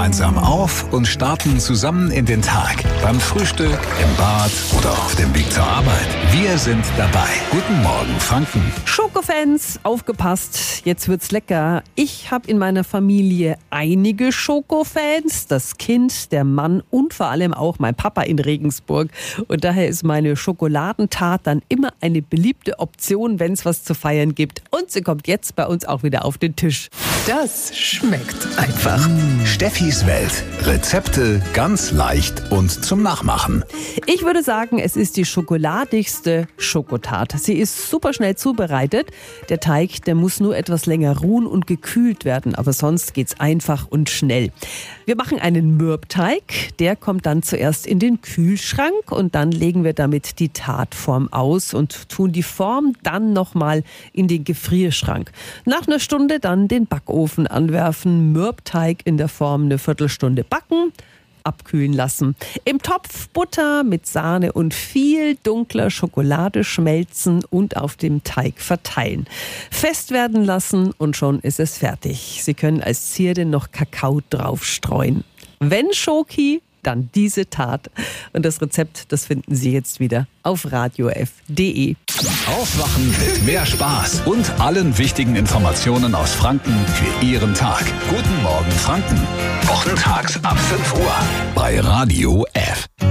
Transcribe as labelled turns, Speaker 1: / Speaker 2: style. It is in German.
Speaker 1: gemeinsam auf und starten zusammen in den Tag. Beim Frühstück, im Bad oder auf dem Weg zur Arbeit. Wir sind dabei. Guten Morgen, Franken.
Speaker 2: Schokofans, aufgepasst, jetzt wird's lecker. Ich habe in meiner Familie einige Schokofans, das Kind, der Mann und vor allem auch mein Papa in Regensburg. Und daher ist meine Schokoladentat dann immer eine beliebte Option, wenn es was zu feiern gibt. Und sie kommt jetzt bei uns auch wieder auf den Tisch.
Speaker 3: Das schmeckt einfach.
Speaker 1: Steffis Welt. Rezepte ganz leicht und zum Nachmachen.
Speaker 2: Ich würde sagen, es ist die schokoladigste Schokotat. Sie ist super schnell zubereitet. Der Teig, der muss nur etwas länger ruhen und gekühlt werden, aber sonst geht's einfach und schnell. Wir machen einen Mürbteig, der kommt dann zuerst in den Kühlschrank und dann legen wir damit die Tatform aus und tun die Form dann nochmal in den Gefrierschrank. Nach einer Stunde dann den Backofen anwerfen, Mürbteig in der Form eine Viertelstunde backen, abkühlen lassen. Im Topf Butter mit Sahne und viel dunkler Schokolade schmelzen und auf dem Teig verteilen. Fest werden lassen und schon ist es fertig. Sie können als Zierde noch Kakao draufstreuen. Wenn Schoki, dann diese Tat. Und das Rezept, das finden Sie jetzt wieder auf radiof.de.
Speaker 1: Aufwachen mit mehr Spaß und allen wichtigen Informationen aus Franken für Ihren Tag. Guten Morgen, Franken. Wochentags ab 5 Uhr bei Radio F.